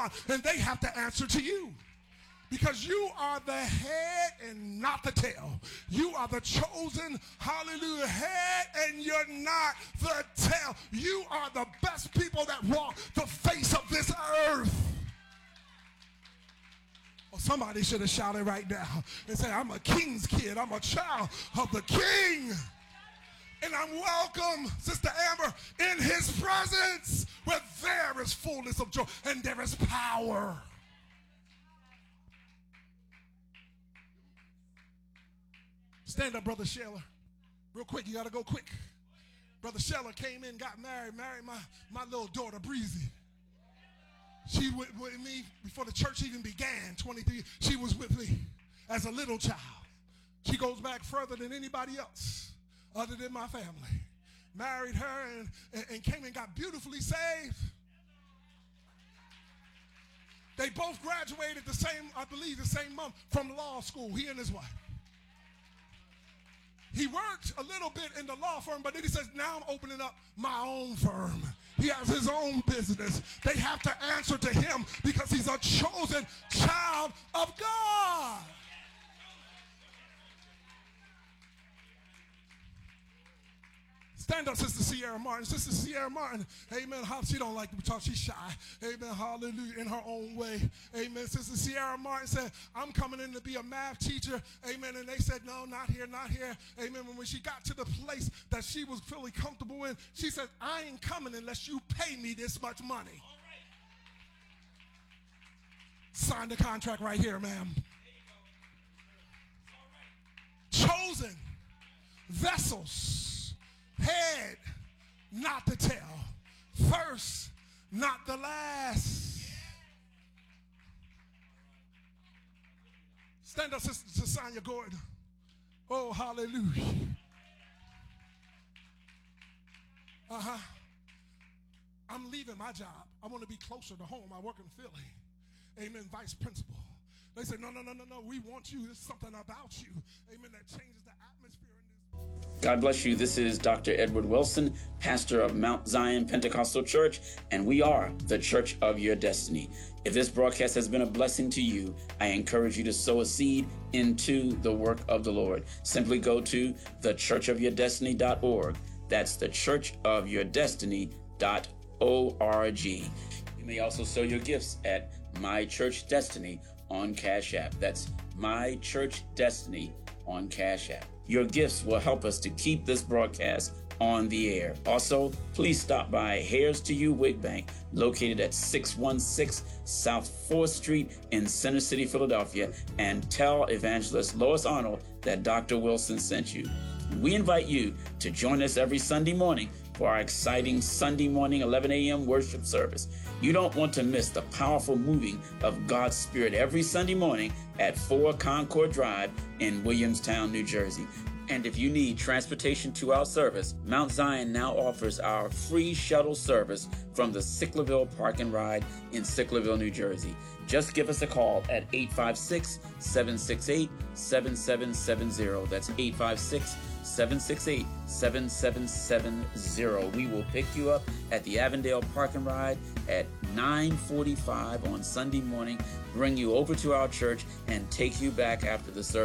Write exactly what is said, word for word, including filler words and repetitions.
and they have to answer to you. Because you are the head and not the tail. You are the chosen, hallelujah, head, and you're not the tail. You are the best people that walk the face of this earth. Well, somebody should have shouted right now and said, I'm a king's kid. I'm a child of the king. And I'm welcome, Sister Amber, in his presence where there is fullness of joy and there is power. Stand up, Brother Sheller. Real quick, you got to go quick. Brother Sheller came in, got married, married my, my little daughter, Breezy. She was with me before the church even began, twenty-three. She was with me as a little child. She goes back further than anybody else other than my family. Married her and, and, and came and got beautifully saved. They both graduated the same, I believe, the same month from law school, he and his wife. He worked a little bit in the law firm, but then he says, now I'm opening up my own firm. He has his own business. They have to answer to him because he's a chosen child of God. Stand up, Sister Sierra Martin. Sister Sierra Martin, amen. She don't like to be talked. She's shy. Amen. Hallelujah. In her own way. Amen. Sister Sierra Martin said, I'm coming in to be a math teacher. Amen. And they said, no, not here, not here. Amen. And when she got to the place that she was feeling comfortable in, she said, I ain't coming unless you pay me this much money. Sign the contract right here, ma'am. Chosen vessels. Head, not the tail. First, not the last. Stand up, Sister Sonia Gordon. Oh, hallelujah. Uh-huh. I'm leaving my job. I want to be closer to home. I work in Philly. Amen, vice principal. They say, no, no, no, no, no. We want you. There's something about you. Amen, that changes the atmosphere. God bless you. This is Doctor Edward Wilson, pastor of Mount Zion Pentecostal Church, and we are the Church of Your Destiny. If this broadcast has been a blessing to you, I encourage you to sow a seed into the work of the Lord. Simply go to the church of your destiny dot org. That's the church of your destiny dot org. You may also sow your gifts at My Church Destiny on Cash App. That's My Church Destiny on Cash App. Your gifts will help us to keep this broadcast on the air. Also, please stop by Hairs to You Wig Bank, located at six one six South fourth Street in Center City, Philadelphia, and tell evangelist Lois Arnold that Doctor Wilson sent you. We invite you to join us every Sunday morning for our exciting Sunday morning eleven a.m. worship service. You don't want to miss the powerful moving of God's Spirit every Sunday morning at four Concord Drive in Williamstown, New Jersey. And if you need transportation to our service, Mount Zion now offers our free shuttle service from the Sicklerville Park and Ride in Sicklerville, New Jersey. Just give us a call at eight five six, seven six eight, seven seven seven zero. That's eight five six, seven six eight, seven seven seven zero. We will pick you up at the Avondale Park and Ride at nine forty-five on Sunday morning, bring you over to our church, and take you back after the service.